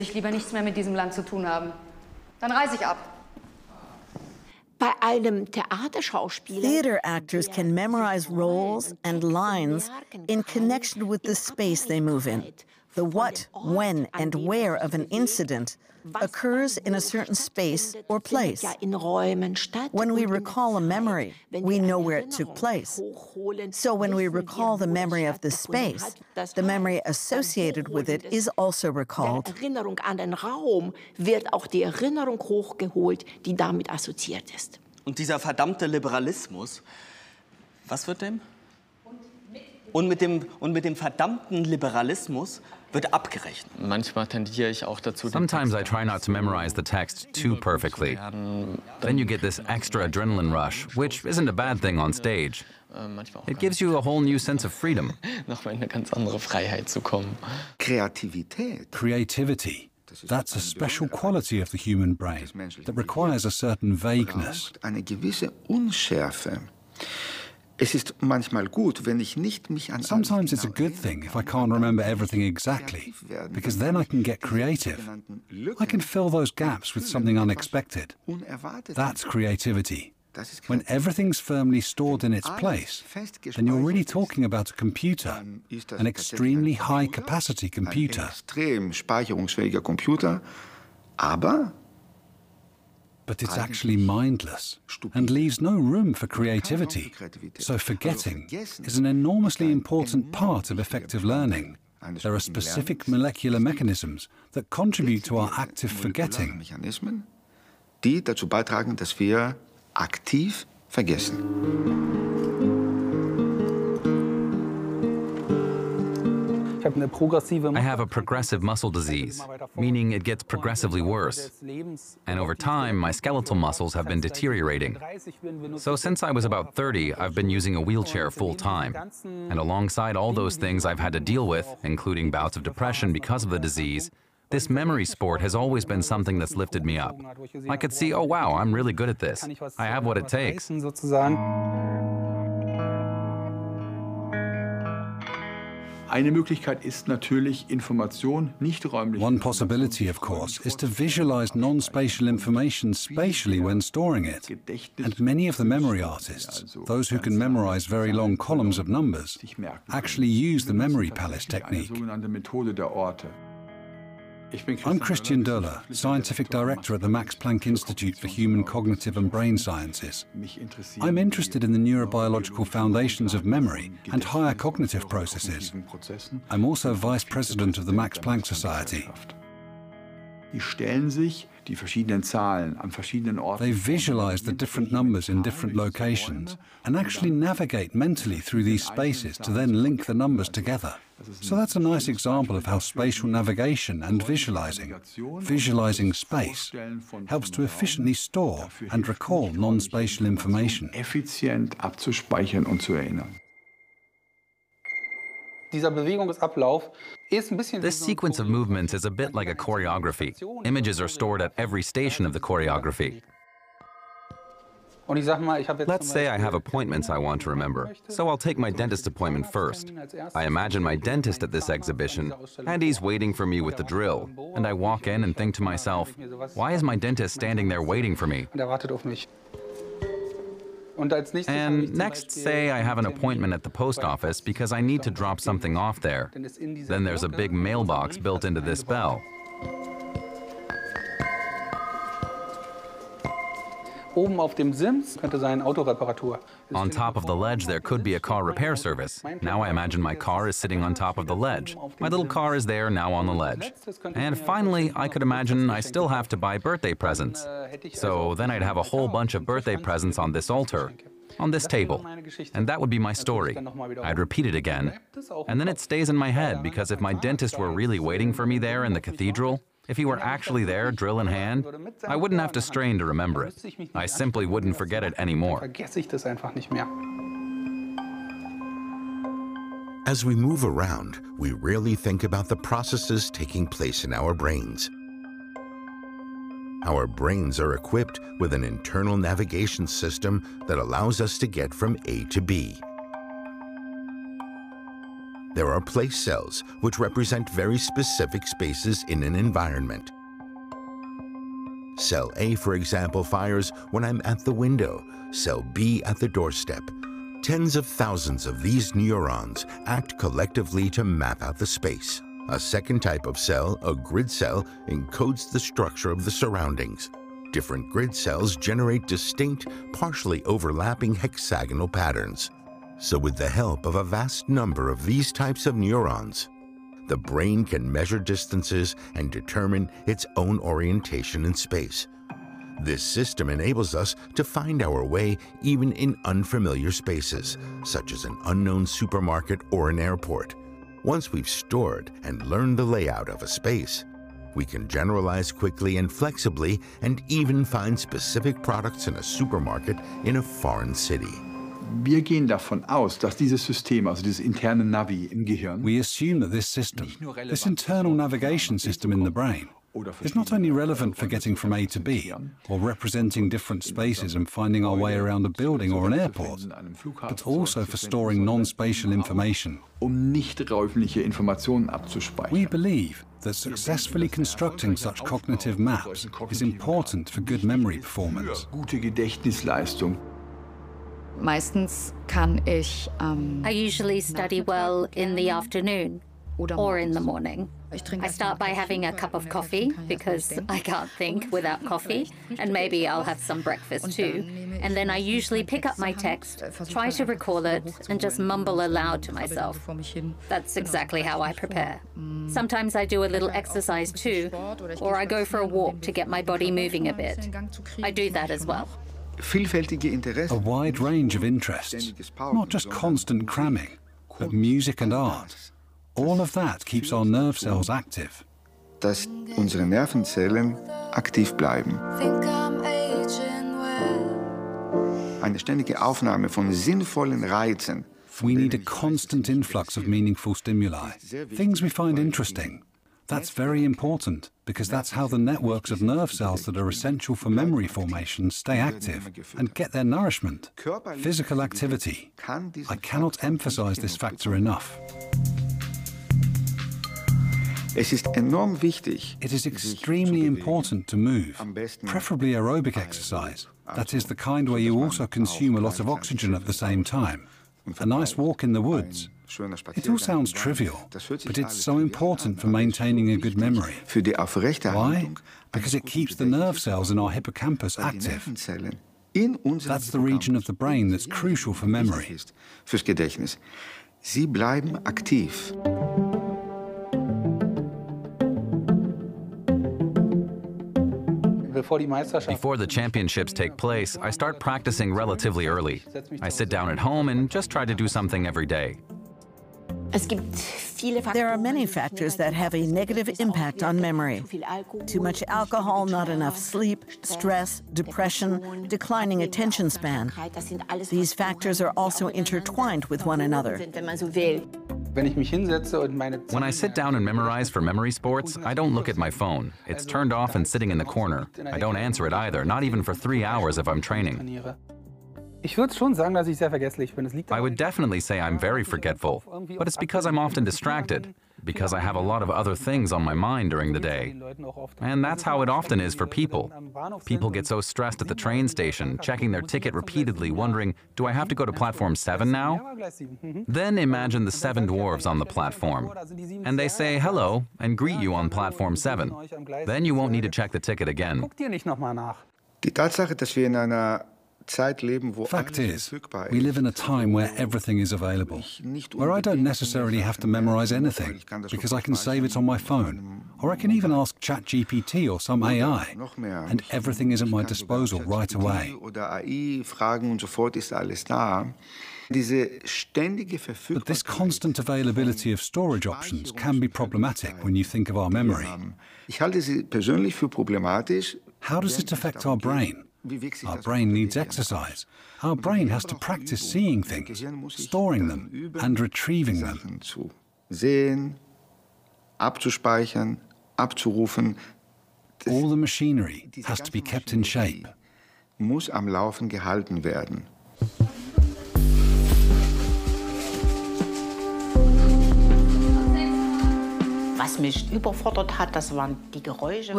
Ich lieber nichts mehr mit diesem Land zu tun haben. Dann reise ich ab. Theater actors can memorize roles and lines in connection with the space they move in. The what, when, and where of an incident occurs in a certain space or place. When we recall a memory, we know where it took place. So when we recall the memory of the space, the memory associated with it is also recalled. Erinnerung an den Raum wird auch die Erinnerung hochgeholt, die damit assoziiert ist. Und dieser verdammte Liberalismus, was wird dem? Und mit dem verdammten Liberalismus wird abgerechnet. Manchmal tendiere ich auch dazu. Sometimes I try not to memorize the text too perfectly. Then you get this extra adrenaline rush, which isn't a bad thing on stage. It gives you a whole new sense of freedom. Nochmal in eine ganz andere Freiheit zu kommen. Creativity. That's a special quality of the human brain that requires a certain vagueness. Eine gewisse Unschärfe. Sometimes it's a good thing if I can't remember everything exactly, because then I can get creative. I can fill those gaps with something unexpected. That's creativity. When everything's firmly stored in its place, then you're really talking about a computer, an extremely high-capacity computer. Extrem speicherungsfähiger Computer, aber but it's actually mindless and leaves no room for creativity. So forgetting is an enormously important part of effective learning. There are specific molecular mechanisms that contribute to our active forgetting. Mechanismen, die dazu beitragen, dass wir aktiv vergessen. I have a progressive muscle disease, meaning it gets progressively worse. And over time, my skeletal muscles have been deteriorating. So since I was about 30, I've been using a wheelchair full-time. And alongside all those things I've had to deal with, including bouts of depression because of the disease, this memory sport has always been something that's lifted me up. I could see, oh wow, I'm really good at this. I have what it takes. One possibility, of course, is to visualize non-spatial information spatially when storing it. And many of the memory artists, those who can memorize very long columns of numbers, actually use the memory palace technique. I'm Christian Döller, Scientific Director at the Max Planck Institute for Human Cognitive and Brain Sciences. I'm interested in the neurobiological foundations of memory and higher cognitive processes. I'm also Vice President of the Max Planck Society. They visualize the different numbers in different locations and actually navigate mentally through these spaces to then link the numbers together. So that's a nice example of how spatial navigation and visualizing space, helps to efficiently store and recall non-spatial information. Effizient abzuspeichern und zu erinnern. This sequence of movements is a bit like a choreography. Images are stored at every station of the choreography. Let's say I have appointments I want to remember, so I'll take my dentist appointment first. I imagine my dentist at this exhibition, and he's waiting for me with the drill. And I walk in and think to myself, why is my dentist standing there waiting for me? And next, say I have an appointment at the post office because I need to drop something off there. Then there's a big mailbox built into this bell. Oben auf dem Sims könnte sein Autoreparatur. On top of the ledge, there could be a car repair service. Now I imagine my car is sitting on top of the ledge. My little car is there, now on the ledge. And finally, I could imagine I still have to buy birthday presents. So then I'd have a whole bunch of birthday presents on this altar, on this table. And that would be my story. I'd repeat it again. And then it stays in my head, because if my dentist were really waiting for me there in the cathedral, if he were actually there, drill in hand, I wouldn't have to strain to remember it. I simply wouldn't forget it anymore. As we move around, we rarely think about the processes taking place in our brains. Our brains are equipped with an internal navigation system that allows us to get from A to B. There are place cells, which represent very specific spaces in an environment. Cell A, for example, fires when I'm at the window, cell B at the doorstep. Tens of thousands of these neurons act collectively to map out the space. A second type of cell, a grid cell, encodes the structure of the surroundings. Different grid cells generate distinct, partially overlapping hexagonal patterns. So with the help of a vast number of these types of neurons, the brain can measure distances and determine its own orientation in space. This system enables us to find our way even in unfamiliar spaces, such as an unknown supermarket or an airport. Once we've stored and learned the layout of a space, we can generalize quickly and flexibly and even find specific products in a supermarket in a foreign city. Wir gehen davon aus, dass dieses System, also dieses interne Navi im Gehirn, we assume that this system, this internal navigation system in the brain, is not only relevant for getting from A to B, or representing different spaces and finding our way around a building or an airport, but also for storing non-spatial information. nicht räumliche Informationen abzuspeichern. We believe that successfully constructing such cognitive maps is important for good memory performance. Gute Gedächtnisleistung. Meistens kann ich I usually study well in the afternoon or in the morning. I start by having a cup of coffee because I can't think without coffee, and maybe I'll have some breakfast too. And then I usually pick up my text, try to recall it, and just mumble aloud to myself. That's exactly how I prepare. Sometimes I do a little exercise too, or I go for a walk to get my body moving a bit. I do that as well. A wide range of interests, not just constant cramming, but music and art. All of that keeps our nerve cells active. Dass unsere Nervenzellen aktiv bleiben. Eine ständige Aufnahme von sinnvollen Reizen. We need a constant influx of meaningful stimuli, things we find interesting. That's very important, because that's how the networks of nerve cells that are essential for memory formation stay active and get their nourishment. Physical activity. I cannot emphasize this factor enough. Es ist enorm wichtig. It is extremely important to move, preferably aerobic exercise. That is the kind where you also consume a lot of oxygen at the same time. A nice walk in the woods. It all sounds trivial, but it's so important for maintaining a good memory. Why? Because it keeps the nerve cells in our hippocampus active. That's the region of the brain that's crucial for memory. Fürs Gedächtnis. Sie bleiben aktiv. Before the championships take place, I start practicing relatively early. I sit down at home and just try to do something every day. There are many factors that have a negative impact on memory. Too much alcohol, not enough sleep, stress, depression, declining attention span. These factors are also intertwined with one another. When I sit down and memorize for memory sports, I don't look at my phone. It's turned off and sitting in the corner. I don't answer it either, not even for 3 hours if I'm training. I would definitely say I'm very forgetful, but it's because I'm often distracted, because I have a lot of other things on my mind during the day. And that's how it often is for people. People get so stressed at the train station, checking their ticket repeatedly, wondering, do I have to go to platform 7 now? Then imagine the 7 dwarves on the platform, and they say hello and greet you on platform 7. Then you won't need to check the ticket again. Die Tatsache, dass wir in einer Fact is, we live in a time where everything is available, where I don't necessarily have to memorize anything, because I can save it on my phone, or I can even ask ChatGPT or some AI, and everything is at my disposal right away. But this constant availability of storage options can be problematic when you think of our memory. How does it affect our brain? Our brain needs exercise. Our brain has to practice seeing things, storing them, and retrieving them. Sehen, abzuspeichern, abzurufen. All the machinery has to be kept in shape. Muss am Laufen gehalten werden. Was mich überfordert hat, das waren die Geräusche.